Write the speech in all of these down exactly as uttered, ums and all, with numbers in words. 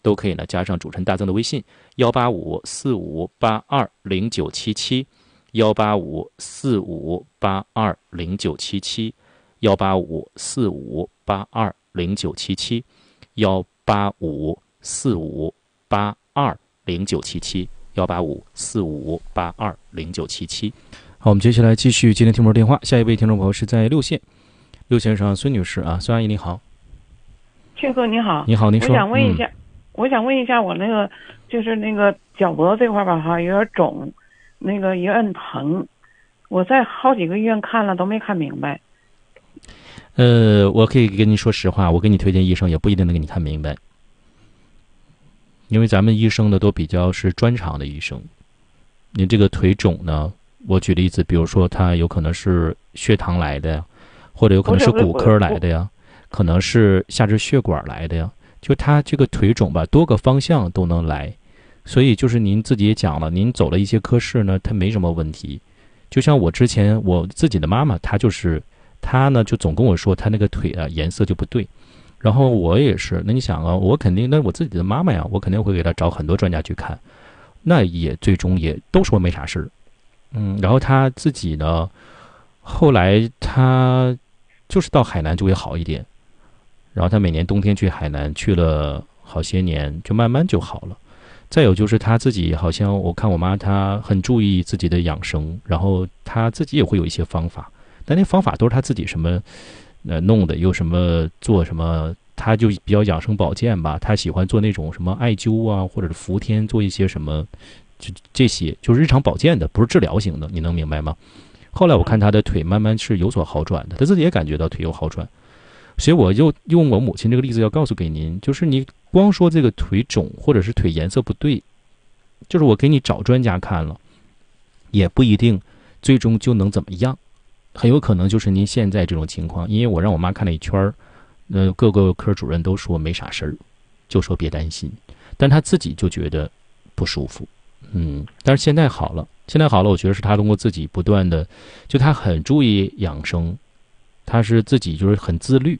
都可以呢加上主持人大增的微信幺八五四五八二零九七七幺八五四五八二零九七七幺八五四五八二零九七七幺八五四五八二零九七七幺八五四五八二零九七七。好，我们接下来继续今天听众电话。下一位听众朋友是在六线，六线上孙女士啊，孙阿姨你好。 庆哥你好。 你好，您说。 我想问一下， 嗯、 我想问一下，我那个就是那个脚脖子这块吧哈，有点肿，那个也很疼，我在好几个医院看了都没看明白。 呃，我可以跟您说实话，我给你推荐医生也不一定能给你看明白，因为咱们医生呢都比较是专长的医生。你这个腿肿呢，我举例子，比如说他有可能是血糖来的呀，或者有可能是骨科来的呀，可能是下肢血管来的呀，就他这个腿肿吧，多个方向都能来。所以就是您自己也讲了，您走了一些科室呢，他没什么问题。就像我之前我自己的妈妈，她就是她呢就总跟我说她那个腿啊颜色就不对，然后我也是，那你想啊，我肯定那我自己的妈妈呀，我肯定会给她找很多专家去看，那也最终也都说没啥事儿。嗯，然后她自己呢，后来她就是到海南就会好一点，然后她每年冬天去海南去了好些年，就慢慢就好了。再有就是他自己好像我看我妈她很注意自己的养生，然后她自己也会有一些方法，但那方法都是她自己什么呃弄的，有什么做什么，她就比较养生保健吧，她喜欢做那种什么艾灸啊，或者是伏天，做一些什么就这些就是日常保健的，不是治疗型的，你能明白吗？后来我看她的腿慢慢是有所好转的，她自己也感觉到腿有好转，所以我就用我母亲这个例子要告诉给您，就是你光说这个腿肿或者是腿颜色不对，就是我给你找专家看了，也不一定最终就能怎么样，很有可能就是您现在这种情况。因为我让我妈看了一圈，呃，各个科主任都说没啥事儿，就说别担心，但她自己就觉得不舒服，嗯，但是现在好了，现在好了，我觉得是她通过自己不断的，就她很注意养生，她是自己就是很自律。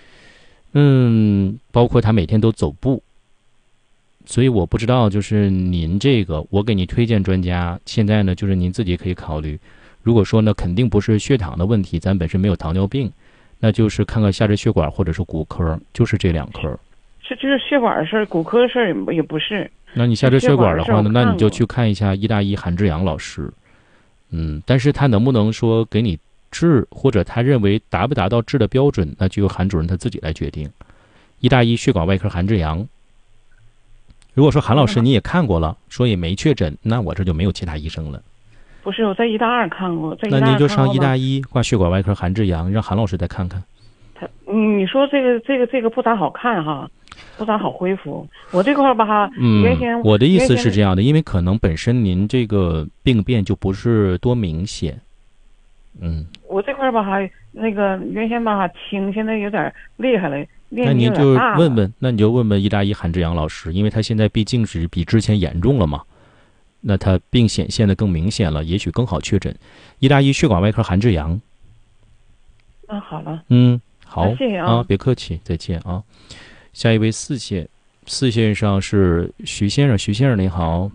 嗯，包括他每天都走步，所以我不知道，就是您这个，我给你推荐专家，现在呢，就是您自己可以考虑。如果说呢，肯定不是血糖的问题，咱本身没有糖尿病，那就是看看下肢血管或者是骨科，就是这两科。 是就是血管的事儿，骨科的事儿也不是。 那你下肢血管的话呢，那你就去看一下医大医韩志阳老师。嗯，但是他能不能说给你治，或者他认为达不达到治的标准，那就由韩主任他自己来决定。医大医血管外科韩志阳，如果说韩老师你也看过了，说也没确诊，那我这就没有其他医生了。 不是，我在医大二看过，在医大二那您就上医大一挂血管外科韩志阳，让韩老师再看看。 他，你说这个这个这个不咋好看哈，不咋好恢复。我这块吧， 嗯， 原先我的意思是这样的，因为可能本身您这个病变就不是多明显。嗯， 我这块吧还那个原先吧还轻，现在有点厉害了。 那您就问问，那你就问问医大医韩志阳老师，因为他现在毕竟是比之前严重了嘛，那他病显现的更明显了，也许更好确诊。医大医血管外科韩志阳。 嗯，好了。 嗯，好， 谢谢啊， 啊别客气，再见啊。下一位四线，四线上是徐先生，徐先生您好。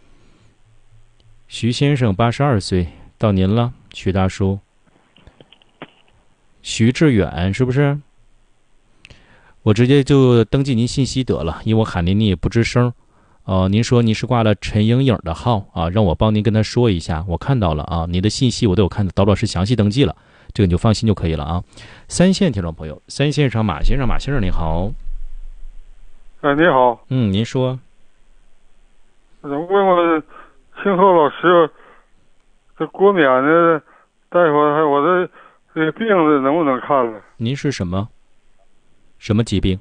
徐先生八十二岁，到您了。徐大叔，徐志远是不是？我直接就登记您信息得了，因为我喊您你也不吱声。呃，您说您是挂了陈莹颖的号啊，让我帮您跟他说一下，我看到了啊，你的信息我都有看到，导老师详细登记了，这个你就放心就可以了啊。三线听众朋友，三线上马先生，马先生您好。 哎，你好。 嗯，您说。 我想问问庆贺老师，这过年的大夫还有我的这个病子能不能看了？ 您是什么？什么疾病？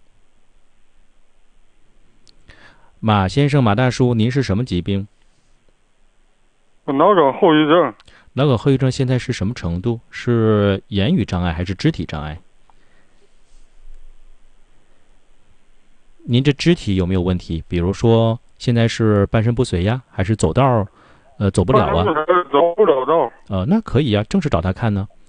马先生，马大叔，您是什么疾病？ 我脑梗后遗症。 脑梗后遗症现在是什么程度？是言语障碍还是肢体障碍？您这肢体有没有问题？比如说现在是半身不遂呀，还是走道呃走不了啊？ 走不了道。 呃，那可以呀，正是找他看呢。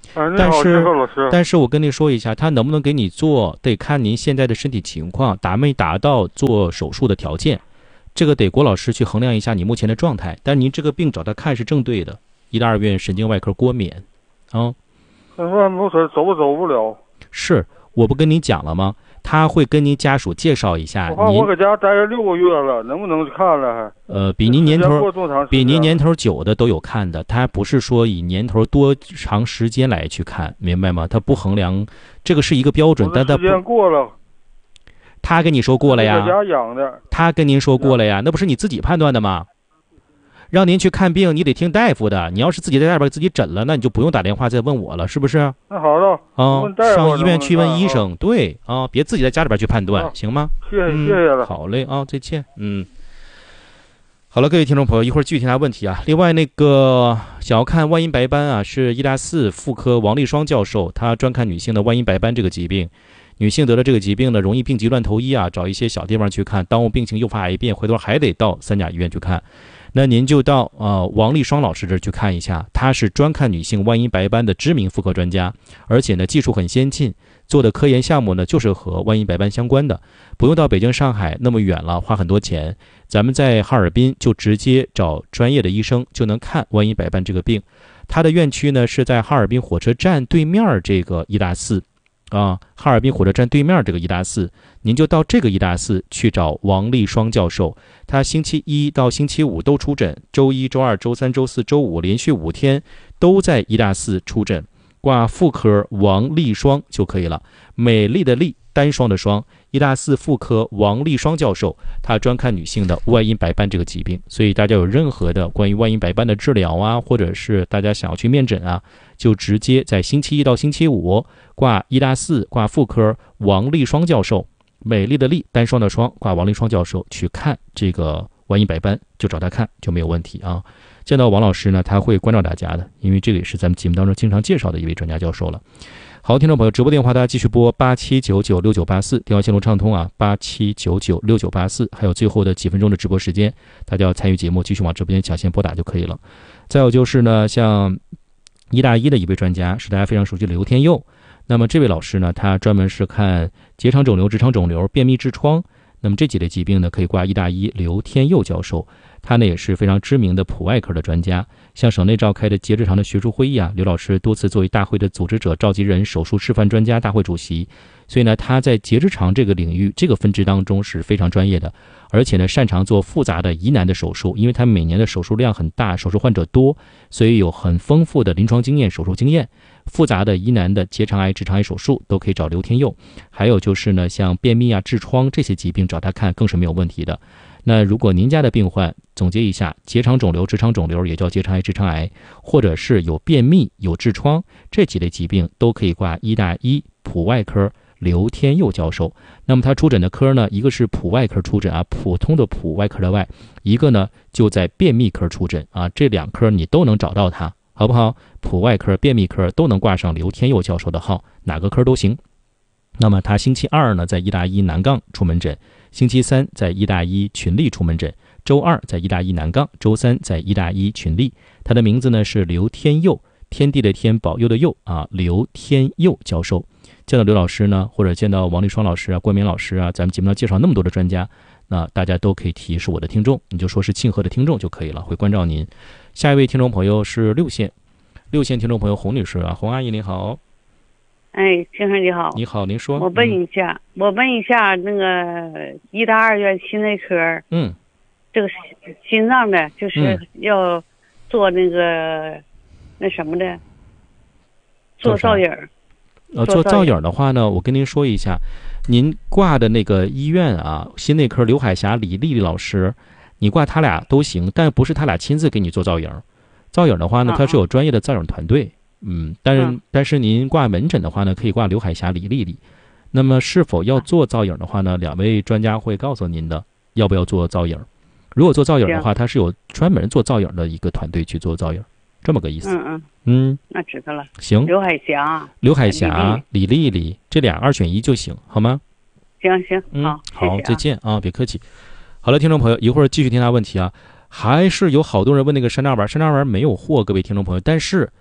哎，你但好，金是鹤老师。 但是我跟您说一下，他能不能给你做，得看您现在的身体情况，达没达到做手术的条件，这个得郭老师去衡量一下你目前的状态。但您这个病找他看是正对的，医大二院神经外科郭冕，啊， 万不是走走不了。 是，我不跟你讲了吗？他会跟您家属介绍一下您我看我搁家待了六个月了，能不能去看了还？ 呃，比您年头过这么长时间比您年头久的都有看的，他不是说以年头多长时间来去看，明白吗？他不衡量，这个是一个标准，但他时间不， 过了， 他跟你说过了呀， 搁家养的。 他跟您说过了呀，那不是你自己判断的吗？让您去看病，你得听大夫的。你要是自己在外边自己诊了，那你就不用打电话再问我了，是不是？ 那好了， 啊问大，夫上医院去问能不能看啊医生，对啊，别自己在家里边去判断， 啊行吗？ 谢谢嗯谢谢了。 好嘞啊，再见。嗯，好了，各位听众朋友，一会儿具体答问题啊。另外，那个想要看外阴白斑啊，是医大四妇科王立双教授，他专看女性的外阴白斑这个疾病。女性得了这个疾病呢，容易病急乱投医啊，找一些小地方去看，耽误病情诱发癌变，回头还得到三甲医院去看。那您就到呃王立双老师这儿去看一下，他是专看女性外阴白斑的知名妇科专家，而且呢技术很先进，做的科研项目呢就是和外阴白斑相关的，不用到北京、上海那么远了，花很多钱。咱们在哈尔滨就直接找专业的医生就能看外阴白斑这个病。他的院区呢是在哈尔滨火车站对面这个医大四。啊，哈尔滨火车站对面这个医大四，您就到这个医大四去找王立双教授。他星期一到星期五都出诊，周一、周二、周三、周四、周五连续五天都在医大四出诊，挂妇科王立双就可以了。美丽的丽，单双的双，医大四妇科王立双教授，他专看女性的外阴白斑这个疾病，所以大家有任何的关于外阴白斑的治疗啊，或者是大家想要去面诊啊，就直接在星期一到星期五挂医大四挂妇科王立双教授，美丽的丽，单双的双，挂王立双教授去看这个外阴白斑，就找他看就没有问题啊。见到王老师呢，他会关照大家的，因为这个也是咱们节目当中经常介绍的一位专家教授了。好，听众朋友，直播电话大家继续拨八七九九六九八四，电话线路畅通啊，八七九九六九八四，还有最后的几分钟的直播时间，大家要参与节目，继续往直播间抢先拨打就可以了。再有就是呢，像医大一的一位专家是大家非常熟悉的刘天佑，那么这位老师呢，他专门是看结肠肿瘤、直肠肿瘤、便秘、痔疮，那么这几类疾病呢，可以挂医大一刘天佑教授。他呢也是非常知名的普外科的专家，像省内召开的结直肠的学术会议啊，刘老师多次作为大会的组织者、召集人、手术示范专家、大会主席，所以呢，他在结直肠这个领域、这个分支当中是非常专业的，而且呢，擅长做复杂的疑难的手术，因为他每年的手术量很大，手术患者多，所以有很丰富的临床经验、手术经验。复杂的疑难的结肠癌、直肠癌手术都可以找刘天佑。还有就是呢，像便秘啊、痔疮这些疾病找他看更是没有问题的。那如果您家的病患，总结一下，结肠肿瘤、直肠肿瘤也叫结肠癌、直肠癌，或者是有便秘、有痔疮这几类疾病，都可以挂医大一普外科刘天佑教授。那么他出诊的科呢，一个是普外科出诊啊，普通的普外科的外，一个呢就在便秘科出诊啊，这两科你都能找到他，好不好？普外科、便秘科都能挂上刘天佑教授的号，哪个科都行。那么他星期二呢，在医大一南杠出门诊，星期三在医大一群力出门诊，周二在医大一南杠，周三在医大一群力。他的名字呢是刘天佑，天地的天，保佑的佑啊，刘天佑教授。见到刘老师呢，或者见到王立双老师啊、冠冕老师啊，咱们节目上介绍那么多的专家，那大家都可以提是我的听众，你就说是庆贺的听众就可以了，会关照您。下一位听众朋友是六线，六线听众朋友洪女士啊，洪阿姨你好。 哎，先生你好。 你好，您说。 我问一下，嗯、我问一下那个医大二院心内科， 嗯， 这个心脏的，就是要做那个、嗯、那什么的，做造影。 呃，做造影的话呢，我跟您说一下，您挂的那个医院啊，心内科刘海霞、李丽丽老师，你挂他俩都行，但不是他俩亲自给你做造影。造影的话呢，他是有专业的造影团队。嗯，但是、嗯、但是您挂门诊的话呢，可以挂刘海霞、李丽丽。那么是否要做造影的话呢，两位专家会告诉您的，要不要做造影。如果做造影的话，他是有专门做造影的一个团队去做造影，这么个意思。 嗯嗯嗯， 那知道了。 行， 刘海霞、 刘海霞、李丽丽这俩二选一就行，好吗？ 行行，好， 好， 谢谢啊、 再见啊，别客气。好了，听众朋友，一会儿继续听他问题啊。还是有好多人问那个山楂丸，山楂丸没有货，各位听众朋友，但是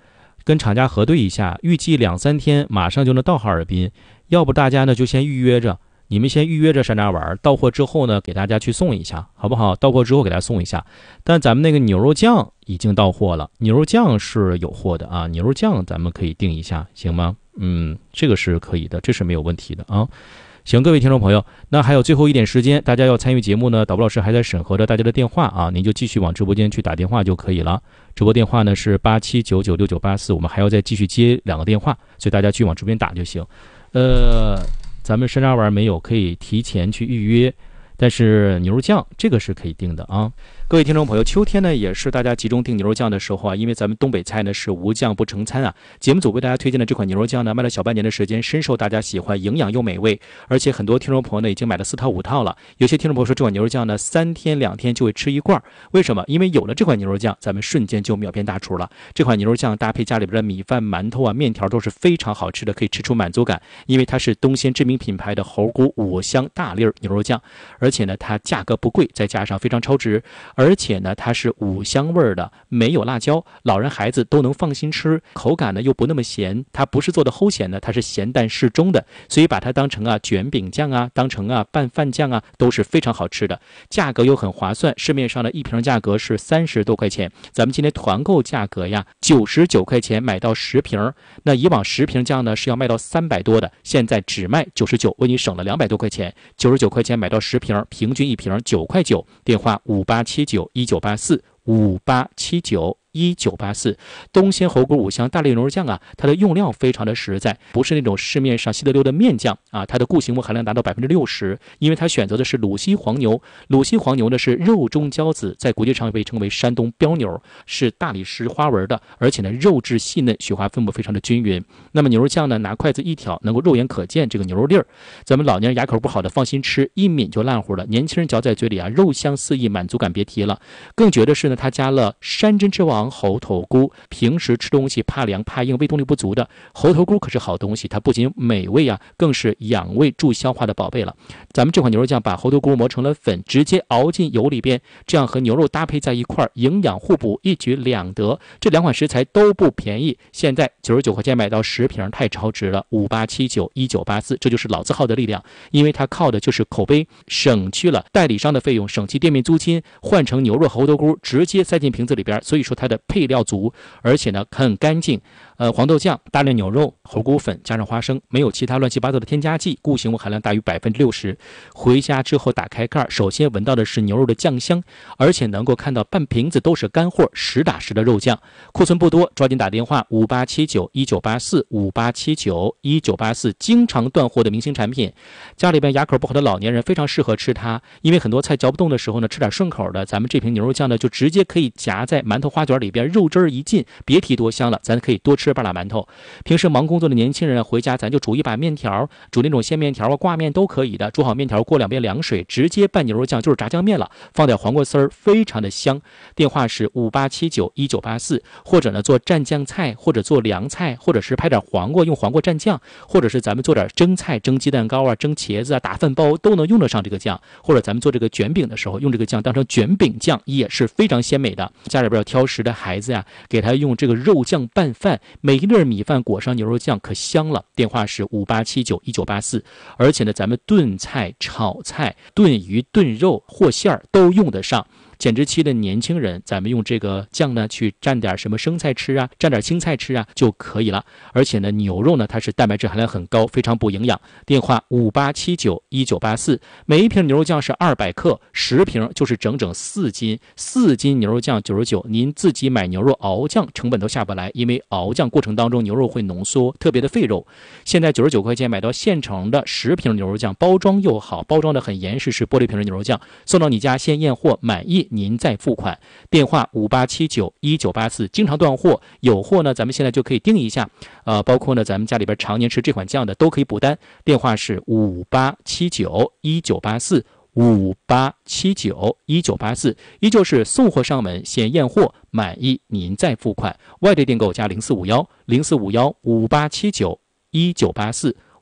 跟厂家核对一下，预计两三天马上就能到哈尔滨，要不大家呢就先预约着，你们先预约着上那儿玩，到货之后呢给大家去送一下，好不好？到货之后给大家送一下。但咱们那个牛肉酱已经到货了，牛肉酱是有货的啊，牛肉酱咱们可以定一下，行吗？嗯，这个是可以的，这是没有问题的啊。行，各位听众朋友，那还有最后一点时间，大家要参与节目呢，导播老师还在审核着大家的电话啊，您就继续往直播间去打电话就可以了。直播电话呢是八七九九六九八四，我们还要再继续接两个电话，所以大家去往直播间打就行。呃，咱们山楂丸没有，可以提前去预约，但是牛肉酱这个是可以定的啊。各位听众朋友，秋天呢也是大家集中订牛肉酱的时候啊，因为咱们东北菜呢是无酱不成餐啊。节目组为大家推荐的这款牛肉酱呢，卖了小半年的时间，深受大家喜欢，营养又美味，而且很多听众朋友呢已经买了四套五套了。有些听众朋友说这款牛肉酱呢三天两天就会吃一罐，为什么？因为有了这款牛肉酱，咱们瞬间就秒变大厨了。这款牛肉酱搭配家里边的米饭、馒头啊、面条都是非常好吃的，可以吃出满足感。因为它是东鲜知名品牌的猴菇五香大粒牛肉酱，而且呢它价格不贵，再加上非常超值。而且呢，它是五香味的，没有辣椒，老人孩子都能放心吃，口感呢又不那么咸，它不是做的齁咸的，它是咸淡适中的，所以把它当成啊卷饼酱啊，当成啊拌饭酱啊，都是非常好吃的，价格又很划算，市面上的一瓶价格是三十多块钱，咱们今天团购价格呀九十九块钱买到十瓶，那以往十瓶酱呢是要卖到三百多的，现在只卖九十九，为你省了两百多块钱，九十九块钱买到十瓶，平均一瓶九块九，电话五八七九一九八四五八七九一九八四。东鲜猴菇五香大粒牛肉酱啊，它的用料非常的实在，不是那种市面上稀得溜的面酱啊，它的固形物含量达到百分之六十，因为它选择的是鲁西黄牛，鲁西黄牛呢是肉中骄子，在国际上被称为山东标牛，是大理石花纹的，而且呢肉质细嫩，雪花分布非常的均匀。那么牛肉酱呢，拿筷子一挑，能够肉眼可见这个牛肉粒儿，咱们老年人牙口不好的放心吃，一抿就烂乎了，年轻人嚼在嘴里啊，肉香四溢，满足感别提了。更绝的是呢，它加了山珍之王猴头菇，平时吃东西怕凉怕硬、胃动力不足的猴头菇可是好东西，它不仅美味啊，更是养胃助消化的宝贝了。咱们这款牛肉酱把猴头菇磨成了粉，直接熬进油里边，这样和牛肉搭配在一块儿，营养互补，一举两得。这两款食材都不便宜，现在九十九块钱买到十瓶，太超值了。五八七九一九八四，这就是老字号的力量，因为它靠的就是口碑，省去了代理商的费用，省去店面租金，换成牛肉猴头菇直接塞进瓶子里边，所以说它的配料足，而且呢很干净。呃，黄豆酱、大量牛肉、猴菇粉加上花生，没有其他乱七八糟的添加剂，固形物含量大于百分之六十。回家之后打开盖，首先闻到的是牛肉的酱香，而且能够看到半瓶子都是干货，实打实的肉酱。库存不多，抓紧打电话五八七九一九八四五八七九一九八四，经常断货的明星产品。家里边牙口不好的老年人非常适合吃它，因为很多菜嚼不动的时候呢，吃点顺口的，咱们这瓶牛肉酱呢就直接可以夹在馒头花卷里边，肉汁儿一进，别提多香了，咱可以多吃半拉馒头。平时忙工作的年轻人回家咱就煮一把面条，煮那种鲜面条啊、挂面都可以的，煮好面条过两遍凉水，直接拌牛肉酱就是炸酱面了，放点黄瓜丝儿，非常的香。电话是五八七九一九八四，或者呢做蘸酱菜，或者做凉菜，或者是拍点黄瓜用黄瓜蘸酱，或者是咱们做点蒸菜、蒸鸡蛋糕啊、蒸茄子啊、打饭包都能用得上这个酱，或者咱们做这个卷饼的时候用这个酱当成卷饼酱也是非常鲜美的。家里边有挑食的孩子呀，给他用这个肉酱拌饭，每一粒米饭裹上牛肉酱可香了。电话是五八七九一九八四，而且呢咱们炖菜、炒菜、炖鱼、炖肉或馅儿都用得上。减脂期的年轻人，咱们用这个酱呢去蘸点什么生菜吃啊，蘸点青菜吃啊就可以了。而且呢牛肉呢它是蛋白质含量很高，非常补营养。电话五八七九一九八四，每一瓶牛肉酱是二百克，十瓶就是整整四斤，四斤牛肉酱九十九，您自己买牛肉熬酱成本都下不来，因为熬酱过程当中牛肉会浓缩，特别的费肉。现在九十九块钱买到现成的十瓶牛肉酱，包装又好，包装的很严实，是玻璃瓶的牛肉酱，送到你家先验货，满意您再付款。电话五八七九一九八四，经常断货，有货呢咱们现在就可以订一下，呃，包括呢咱们家里边常年吃这款酱的都可以补单。电话是五八七九一九八四五八七九一九八四，依旧是送货上门，先验货，满意您再付款。外地订购加零四五幺零四五幺五八七九一九八四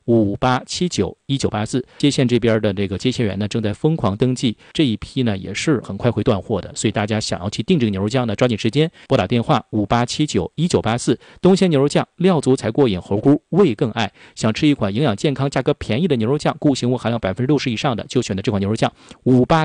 五八七九一九八四。接线这边的这个接线员呢，正在疯狂登记，这一批呢也是很快会断货的，所以大家想要去订这个牛肉酱呢，抓紧时间拨打电话五八七九一九八四。东鲜牛肉酱，料足才过瘾，猴菇味更爱。想吃一款营养健康、价格便宜的牛肉酱，固形物含量百分之六十以上的，就选择这款牛肉酱五八